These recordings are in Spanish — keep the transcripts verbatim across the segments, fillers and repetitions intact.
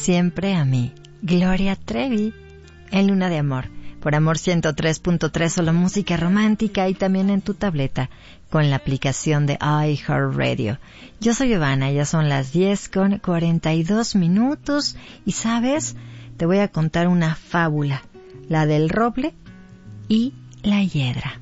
siempre a mí. Gloria Trevi, en Luna de Amor, por Amor ciento tres punto tres, solo música romántica, y también en tu tableta con la aplicación de iHeartRadio. Yo soy Giovanna, ya son las diez con cuarenta y dos minutos, y ¿sabes? Te voy a contar una fábula, la del roble y la hiedra.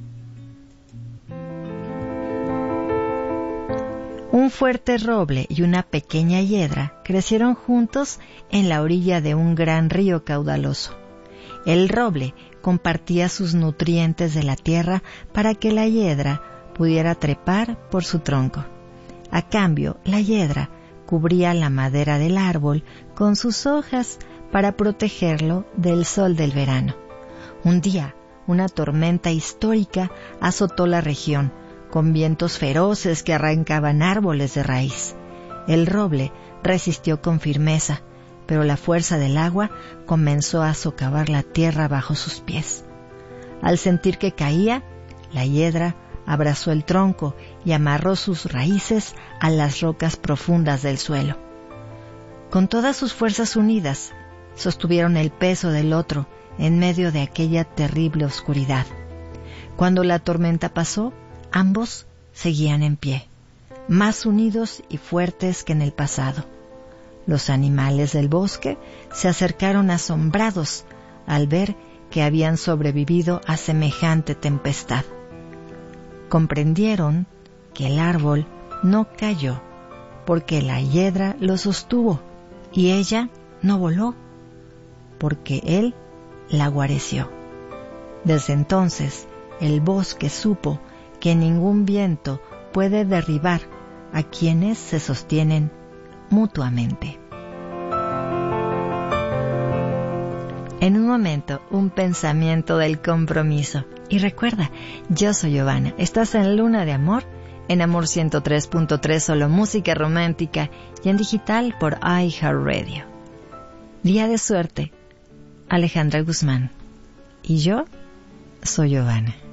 Un fuerte roble y una pequeña hiedra crecieron juntos en la orilla de un gran río caudaloso. El roble compartía sus nutrientes de la tierra para que la hiedra pudiera trepar por su tronco. A cambio, la hiedra cubría la madera del árbol con sus hojas para protegerlo del sol del verano. Un día, una tormenta histórica azotó la región, con vientos feroces que arrancaban árboles de raíz. El roble resistió con firmeza, pero la fuerza del agua comenzó a socavar la tierra bajo sus pies. Al sentir que caía, la hiedra abrazó el tronco y amarró sus raíces a las rocas profundas del suelo. Con todas sus fuerzas unidas, sostuvieron el peso del otro en medio de aquella terrible oscuridad. Cuando la tormenta pasó, ambos seguían en pie, más unidos y fuertes que en el pasado. Los animales del bosque se acercaron asombrados al ver que habían sobrevivido a semejante tempestad. Comprendieron que el árbol no cayó porque la hiedra lo sostuvo, y ella no voló porque él la guareció. Desde entonces, el bosque supo que ningún viento puede derribar a quienes se sostienen mutuamente. En un momento, un pensamiento del compromiso. Y recuerda, yo soy Giovanna. Estás en Luna de Amor, en Amor ciento tres punto tres, solo música romántica, y en digital por iHeartRadio. Día de suerte, Alejandra Guzmán. Y yo soy Giovanna.